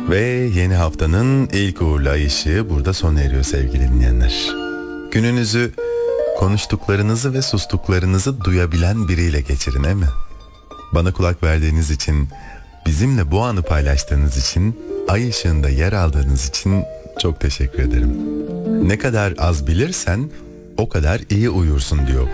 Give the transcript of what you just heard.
Ve yeni haftanın ilk uğurlu ay ışığı burada sona eriyor sevgili dinleyenler. Gününüzü konuştuklarınızı ve sustuklarınızı duyabilen biriyle geçirin, değil mi? Bana kulak verdiğiniz için, bizimle bu anı paylaştığınız için, ay ışığında yer aldığınız için çok teşekkür ederim. Ne kadar az bilirsen o kadar iyi uyursun diyor